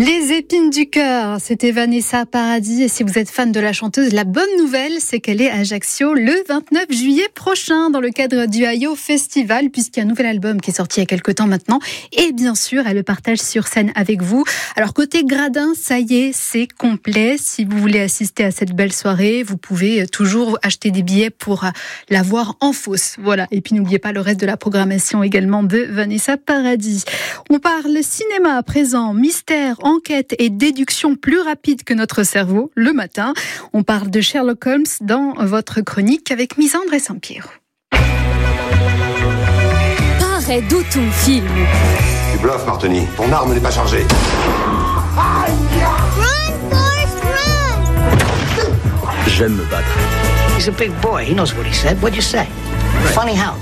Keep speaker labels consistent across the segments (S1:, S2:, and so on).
S1: Les épines du cœur, c'était Vanessa Paradis. Et si vous êtes fan de la chanteuse, la bonne nouvelle, c'est qu'elle est à Ajaccio le 29 juillet prochain dans le cadre du Ayo Festival, puisqu'il y a un nouvel album qui est sorti il y a quelques temps maintenant. Et bien sûr, elle le partage sur scène avec vous. Alors côté gradin, ça y est, c'est complet. Si vous voulez assister à cette belle soirée, vous pouvez toujours acheter des billets pour la voir en fosse. Voilà. Et puis n'oubliez pas le reste de la programmation également de Vanessa Paradis. On parle cinéma à présent, mystère, enquête et déduction plus rapide que notre cerveau le matin. On parle de Sherlock Holmes dans votre chronique avec Misandre et Saint-Pierre.
S2: Paraît d'où ton film.
S3: Tu bluffes, Martini. Ton arme n'est pas chargée.
S4: Run, Forrest, run!
S5: J'aime me battre.
S6: He's a big boy. He knows what he said. What'd you say? Funny how?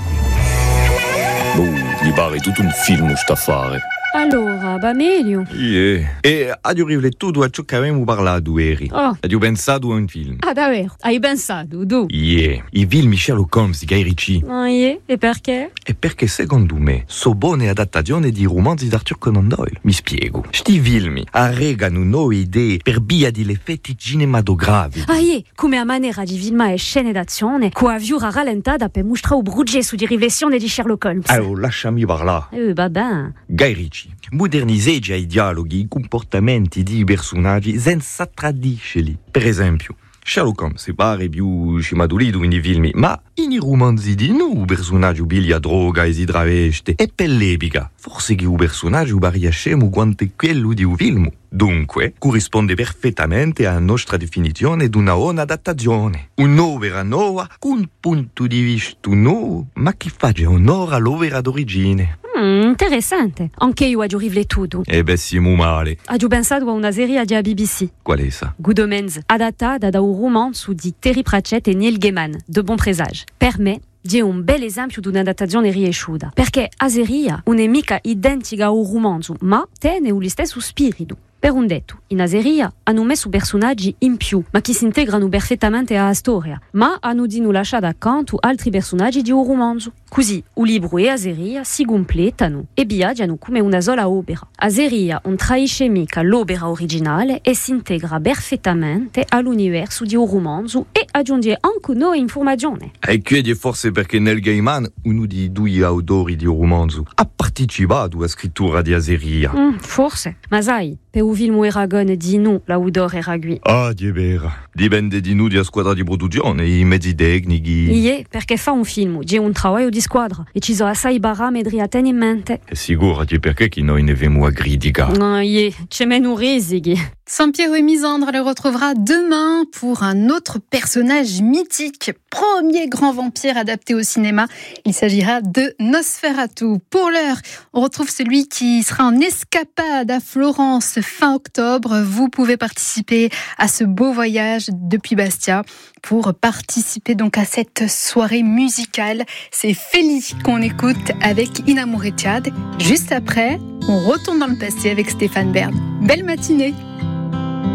S5: Mi pare tutto un film sta a fare.
S2: Allora, va meglio.
S5: Yeah. E adio riflettuto a ciò che avevamo parlato ieri.
S2: Oh.
S5: Adio pensato a un film.
S2: Ah, davvero? Hai pensato, tu?
S5: Yeah. I film Sherlock Holmes di Guy Ritchie.
S2: Ah, yeah. E perché?
S5: E perché secondo me sono buone adattazioni di romanzi di Arthur Conan Doyle. Mi spiego. Sti film arregano nuove idee per via degli effetti cinematografici.
S2: Ah, yeah. Come a maniera di filmare scene d'azione, coaviura rallentata per mostrare o brugge su di riflessione di Sherlock Holmes.
S5: Allora, lasciami parlare.
S2: Vabbè.
S5: Guy Ritchie modernizza i dialoghi, i comportamenti di personaggi senza tradiscerli. Per esempio, Sherlock Holmes si pare più scimatolito nei film, ma in romanzi di no, personaggio piglia droga e si traveste. E per l'epica, forse che un personaggio varia scemo quanto quello di un film. Dunque, corrisponde perfettamente alla nostra definizione di una buona adattazione. Un'opera nuova, con un punto di vista nuovo, ma che faccia onore all'opera d'origine.
S2: Interessante. Anche io ho riflettuto.
S5: E beh, siamo male.
S2: Ho pensato a una serie di BBC.
S5: Qual è essa?
S2: Good Omens, adattata da un romanzo di Terry Pratchett e Neil Gaiman, De Bon Présage. Per me, è un bel esempio di un'adattazione riuscita, perché a serie non è mica identica a un romanzo, ma tiene lo stesso spirito. Per un detto, in Aseria hanno messo personaggi in più, ma che si integrano perfettamente alla storia, ma hanno di non lasciare accanto altri personaggi di un romanzo. Così, il libro e Aseria si completano e viaggiano come una sola opera. Aseria non traisce mica l'opera originale e si integra perfettamente all'universo di un romanzo e aggiunge anche nuove informazioni.
S5: E chiedi forse perché Neil Gaiman, uno dei due autori di un romanzo, ha partecipato alla scrittura di Aseria.
S2: Forse, ma sai, per un film Eragon di nu, l'autore era qui.
S5: Ah, è vero. Dipende di noi della squadra di produzione, i mezzi tecnici.
S2: Yeah, perché fa un film, c'è un lavoro di squadra e ci sono assai parametri a tenere in mente.
S5: E sicurati perché che noi ne veniamo a critica.
S2: Yeah, c'è meno risichi.
S1: Saint-Pierre et Misandre le retrouvera demain pour un autre personnage mythique, premier grand vampire adapté au cinéma. Il s'agira de Nosferatu. Pour l'heure, on retrouve celui qui sera en escapade à Florence fin octobre. Vous pouvez participer à ce beau voyage depuis Bastia pour participer donc à cette soirée musicale. C'est Feli qu'on écoute avec Inamour et Tchad. Juste après, on retourne dans le passé avec Stéphane Bern. Belle matinée.